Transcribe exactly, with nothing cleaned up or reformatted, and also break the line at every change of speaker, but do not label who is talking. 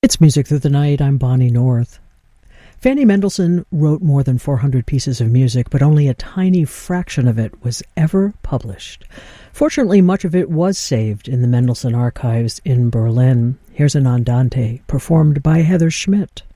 It's Music Through the Night. I'm Bonnie North. Fanny Mendelssohn wrote more than four hundred pieces of music, but only a tiny fraction of it was ever published. Fortunately, much of it was saved in the Mendelssohn archives in Berlin. Here's an andante performed by Heather Schmidt.